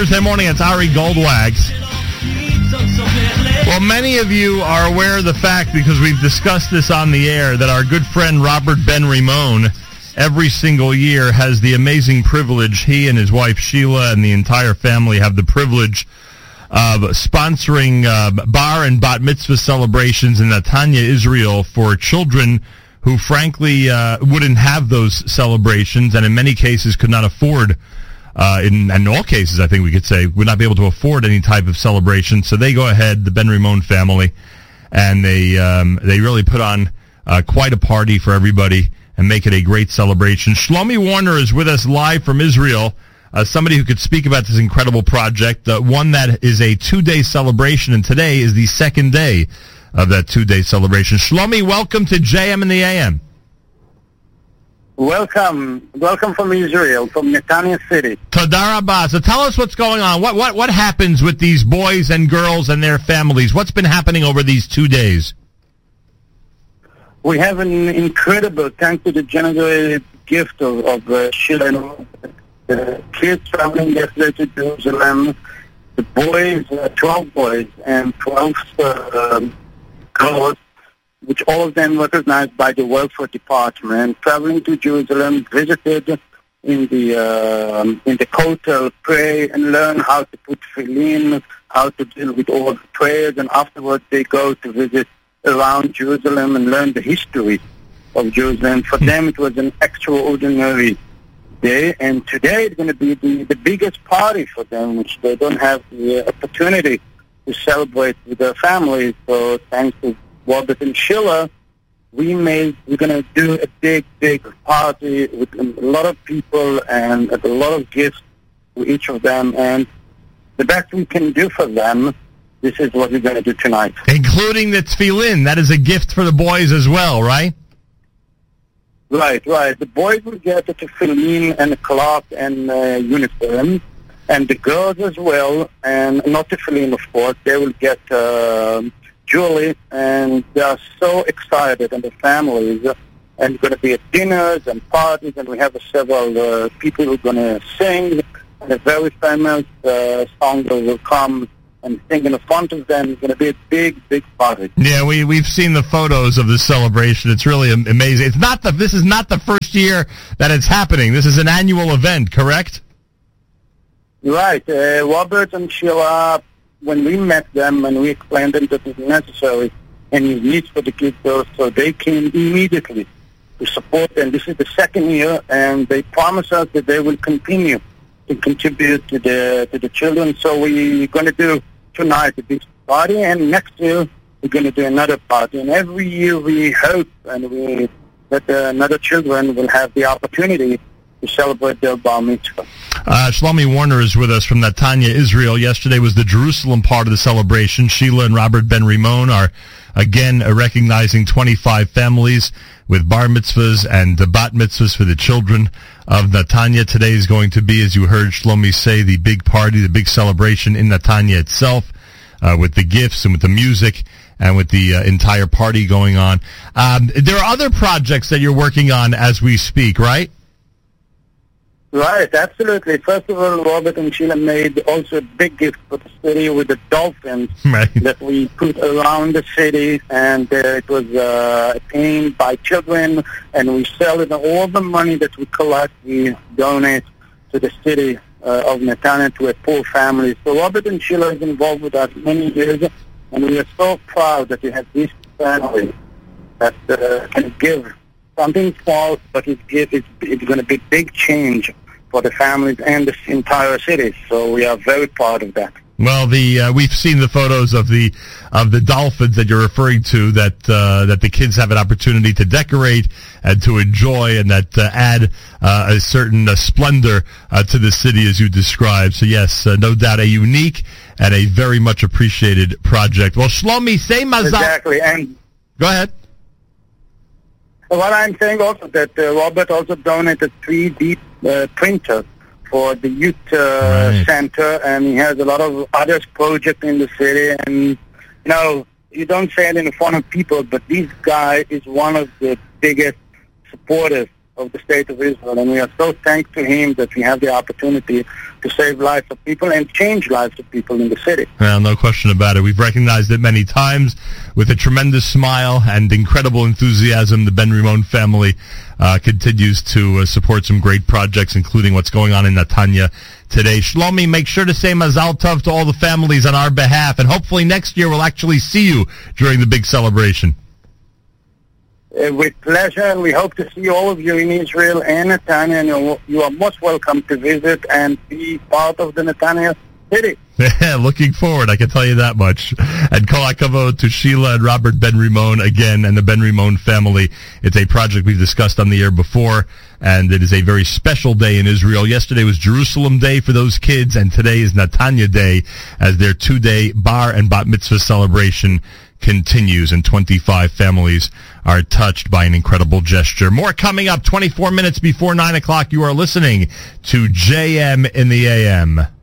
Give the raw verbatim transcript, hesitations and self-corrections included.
Thursday morning. It's Ari Goldwags. Well, many of you are aware of the fact, because we've discussed this on the air, that our good friend Robert Ben Rimon every single year has the amazing privilege, he and his wife Sheila and the entire family have the privilege of sponsoring uh, bar and bat mitzvah celebrations in Netanya, Israel, for children who frankly uh, wouldn't have those celebrations and in many cases could not afford, uh, in, in all cases I think we could say, would not be able to afford any type of celebration. So they go ahead, the Ben Rimon family, and they um, they really put on uh, quite a party for everybody and make it a great celebration. Shlomi Warner is with us live from Israel, uh, somebody who could speak about this incredible project, uh, one that is a two-day celebration, and today is the second day of that two-day celebration. Shlomi, welcome to J M in the A M. Welcome. Welcome from Israel, from Netanya City. Toda rabah. So tell us what's going on. What, what, what happens with these boys and girls and their families? What's been happening over these two days? We have an incredible, thanks to the generous gift of, of uh, Sheila, the kids traveling yesterday to Jerusalem, the boys, uh, twelve boys and twelve uh, um, girls, which all of them recognized by the welfare department, traveling to Jerusalem, visited in the uh, in the kotel, pray and learn how to put tefillin, how to deal with all the prayers, and afterwards they go to visit around Jerusalem and learn the history of Jerusalem. For them, it was an extraordinary day, and today it's going to be the, the biggest party for them, which they don't have the opportunity to celebrate with their families. So thanks to Robert and Sheila, we made, we're going to do a big, big party with a lot of people and a lot of gifts to each of them. And the best we can do for them, this is what we're going to do tonight. Including the tefillin. That is a gift for the boys as well, right? Right, right. The boys will get a tefillin and a cloth and uh, uniform. And the girls as well, and not tefillin, of course, they will get uh, jewelry, and they are so excited, and the families, and going to be at dinners and parties, and we have uh, several uh, people who are going to sing, and a very famous uh, song will come and sing in front of them. It's going to be a big, big party. Yeah, we, we've seen the photos of this celebration. It's really amazing. It's not the, this is not the first year that it's happening. This is an annual event, correct? Right. Uh, Robert and Sheila, when we met them and we explained them that it's necessary and his needs for the kids, so they came immediately to support them. This is the second year, and they promise us that they will continue to contribute to the to the children. So we're going to do tonight a big party, and next year we're going to do another party. And every year we hope and we that uh, another children will have the opportunity to celebrate their bar mitzvah. Uh, Shlomi Warner is with us from Netanya, Israel. Yesterday was the Jerusalem part of the celebration. Sheila and Robert Ben Rimon are again uh, recognizing twenty-five families with bar mitzvahs and uh, bat mitzvahs for the children of Netanya. Today is going to be, as you heard Shlomi say, the big party, the big celebration in Netanya itself, uh, with the gifts and with the music and with the uh, entire party going on. Um, there are other projects that you're working on as we speak, right? Right, absolutely. First of all, Robert and Sheila made also a big gift for the city with the dolphins right. that we put around the city, and uh, it was uh, painted by children, and we sell it. All the money that we collect, we donate to the city uh, of Netanya, to a poor family. So Robert and Sheila is involved with us many years, and we are so proud that we have this family that uh, can give something small, but it give, it's, it's going to be big change for the families and the entire city. So we are very proud of that. Well, the uh, we've seen the photos of the of the dolphins that you're referring to, that uh, that the kids have an opportunity to decorate and to enjoy, and that uh, add uh, a certain uh, splendor uh, to the city as you described. So yes, uh, no doubt a unique and a very much appreciated project. Well, Shlomi, say mazal. Exactly, and go ahead. What I'm saying also that uh, Robert also donated three D uh, printer for the youth uh, right. center, and he has a lot of other projects in the city. And you know, you don't say it in front of people, but this guy is one of the biggest supporters of the state of Israel, and we are so thankful to him that we have the opportunity to save lives of people and change lives of people in the city. Well, no question about it. We've recognized it many times. With a tremendous smile and incredible enthusiasm, the Ben Rimon family uh, continues to uh, support some great projects, including what's going on in Netanya today. Shlomi, make sure to say Mazal Tov to all the families on our behalf, and hopefully next year we'll actually see you during the big celebration. Uh, with pleasure, and we hope to see all of you in Israel and Netanya, and you're, you are most welcome to visit and be part of the Netanya city. Yeah, looking forward, I can tell you that much. And kol hakavod to Sheila and Robert Ben Rimon again, and the Ben Rimon family. It's a project we've discussed on the air before, and it is a very special day in Israel. Yesterday was Jerusalem Day for those kids, and today is Netanya Day, as their two-day bar and bat mitzvah celebration continues, and twenty-five families are touched by an incredible gesture. More coming up twenty-four minutes before nine o'clock. You are listening to J M in the A M.